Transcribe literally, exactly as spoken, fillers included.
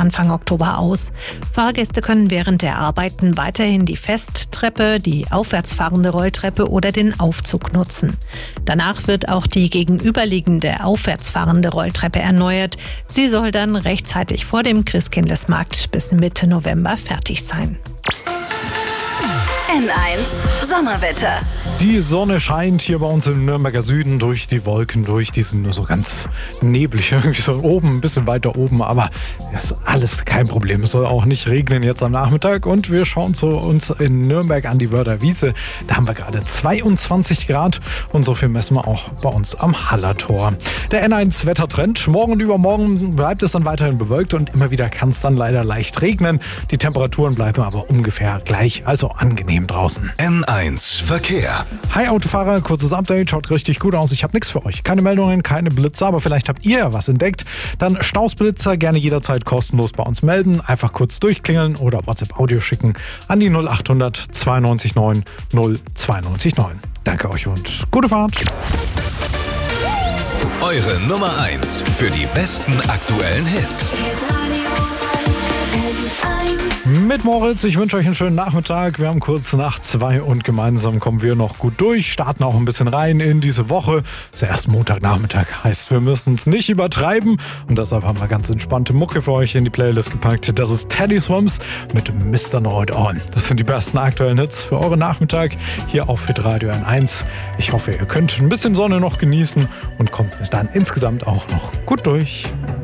Anfang Oktober aus. Fahrgäste können während der Arbeiten weiterhin die Festtreppe, die aufwärtsfahrende Rolltreppe oder den Aufzug nutzen. Danach wird auch die gegenüberliegende aufwärtsfahrende Rolltreppe erneuert. Sie soll dann rechtzeitig vor dem Christkindlesmarkt bis Mitte November fertig sein. N eins Sommerwetter. Die Sonne scheint hier bei uns im Nürnberger Süden durch die Wolken durch. Die sind nur so ganz neblig, irgendwie so oben, ein bisschen weiter oben. Aber das ist alles kein Problem. Es soll auch nicht regnen jetzt am Nachmittag. Und wir schauen zu uns in Nürnberg an die Wörder Wiese. Da haben wir gerade zweiundzwanzig Grad. Und so viel messen wir auch bei uns am Hallertor. Der N eins Wettertrend. Morgen und übermorgen bleibt es dann weiterhin bewölkt. Und immer wieder kann es dann leider leicht regnen. Die Temperaturen bleiben aber ungefähr gleich. Also angenehm draußen. N eins Verkehr. Hi Autofahrer, kurzes Update, schaut richtig gut aus. Ich habe nichts für euch. Keine Meldungen, keine Blitzer, aber vielleicht habt ihr ja was entdeckt. Dann Stausblitzer gerne jederzeit kostenlos bei uns melden. Einfach kurz durchklingeln oder WhatsApp-Audio schicken an die null acht hundert zweiundneunzig neun null zweiundneunzig neun. Danke euch und gute Fahrt. Eure Nummer eins für die besten aktuellen Hits. Mit Moritz, ich wünsche euch einen schönen Nachmittag. Wir haben kurz nach zwei und gemeinsam kommen wir noch gut durch, starten auch ein bisschen rein in diese Woche. Es ist ja erst Montagnachmittag, heißt, wir müssen es nicht übertreiben und deshalb haben wir ganz entspannte Mucke für euch in die Playlist gepackt. Das ist Teddy Swims mit Mister Know It All. Das sind die besten aktuellen Hits für euren Nachmittag hier auf Hitradio N eins. Ich hoffe, ihr könnt ein bisschen Sonne noch genießen und kommt dann insgesamt auch noch gut durch.